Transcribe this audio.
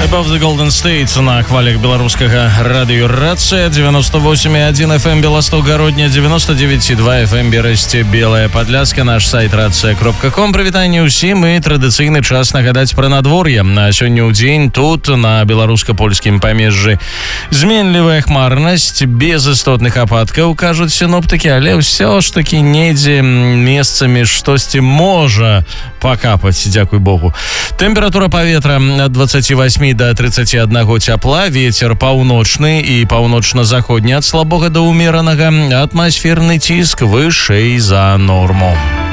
Above the Golden State на хвалях беларускага радыёрацыя, 98,1 FM Белосток Гародня, 99,2 FM Берасці Белая Падляска, наш сайт рацыя.ком. Прывітанне ўсім і традыцыйны час нагадаць пра надвор'е. На сёння ў дзень тут, на беларуска-польскім памежжы, зменлівая хмарнасць, без істотных ападкаў, кажуць сіноптыкі, але ўсё ж такі недзе месцамі штосьці можа пакапаць, дзякуй Богу. Тэмпература паветра ад 28 до 31 цяпла, ветер паўночны і паўночна-заходні ад слабога да ўмеранага, атмасферны ціск вышэй за норму.